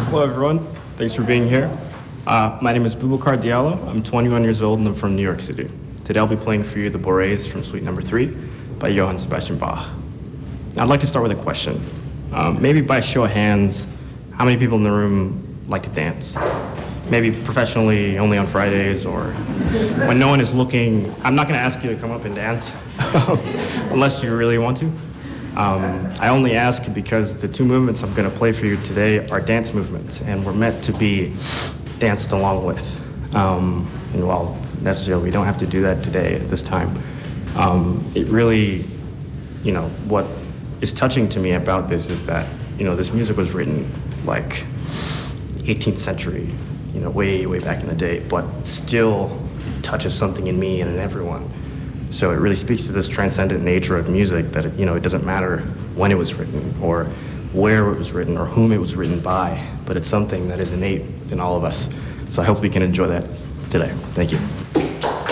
Hello, everyone. Thanks for being here. My name is Boubacar Diallo. I'm 21 years old and I'm from New York City. Today I'll be playing for you the Bourrées from Suite Number 3 by Johann Sebastian Bach. I'd like to start with a question. Maybe by a show of hands, how many people in the room like to dance? Maybe professionally, only on Fridays, or when no one is looking. I'm not going to ask you to come up and dance, unless you really want to. I only ask because the two movements I'm going to play for you today are dance movements, and were meant to be danced along with. And while necessarily we don't have to do that today at this time, it really, what is touching to me about this is that, this music was written like 18th century, way, way back in the day, but still touches something in me and in everyone. So it really speaks to this transcendent nature of music that, it doesn't matter when it was written or where it was written or whom it was written by, but it's something that is innate within all of us. So I hope we can enjoy that today. Thank you.